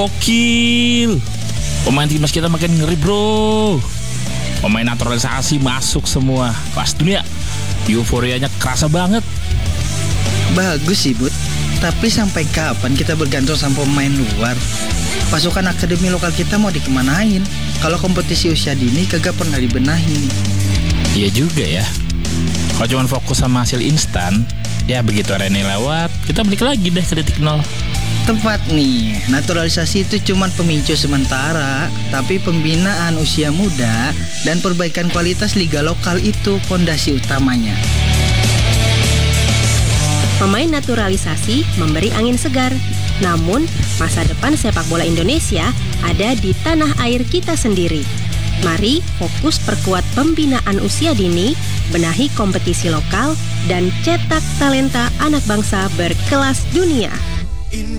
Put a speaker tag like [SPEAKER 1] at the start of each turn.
[SPEAKER 1] Gokil. Pemain timnas kita makin ngeri, bro. Pemain naturalisasi masuk semua. Kelas dunia. Euforianya kerasa banget.
[SPEAKER 2] Bagus sih, Bud. Tapi sampai kapan kita bergantung sama pemain luar? Pasukan akademi lokal kita mau dikemanain? Kalau kompetisi usia dini kagak pernah dibenahin.
[SPEAKER 1] Iya juga ya. Kalau cuma fokus sama hasil instan, ya begitu Rene lewat, kita balik lagi deh ke titik nol.
[SPEAKER 2] Tepat nih, naturalisasi itu cuma pemicu sementara, tapi pembinaan usia muda dan perbaikan kualitas liga lokal itu fondasi utamanya.
[SPEAKER 3] Pemain naturalisasi memberi angin segar, namun masa depan sepak bola Indonesia ada di tanah air kita sendiri. Mari fokus perkuat pembinaan usia dini, benahi kompetisi lokal, dan cetak talenta anak bangsa berkelas dunia.